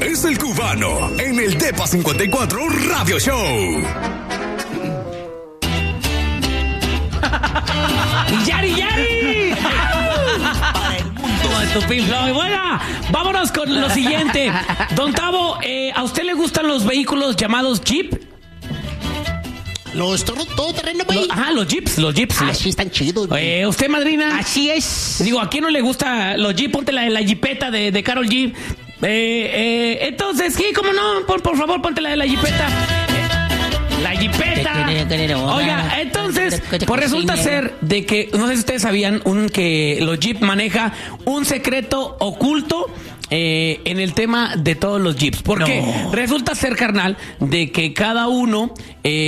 es el cubano en el Depa 54 Radio Show. ¡Yari! Para el mundo de tu Pink Floyd. Bueno, vámonos con lo siguiente. Don Tavo, ¿a usted le gustan los vehículos llamados Jeep? Los todoterreno, güey. Los Jeeps. Sí, están chidos, güey. ¿Usted, madrina? Así es. Digo, ¿a quién no le gusta los Jeep? Ponte la Jeepeta de Karol G. Entonces, sí, ¿cómo no? Por favor, ponte la de la Jeepeta. La Jeepeta. Oiga, entonces, pues resulta ser de que, no sé si ustedes sabían, que los Jeep maneja un secreto oculto en el tema de todos los Jeeps. Porque resulta ser, carnal, de que cada uno...